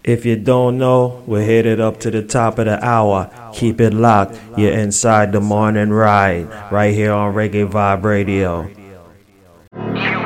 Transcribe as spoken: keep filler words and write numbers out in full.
If you don't know, we're headed up to the top of the hour. Keep it locked. You're inside the morning ride, right here on Reggae Vibe Radio.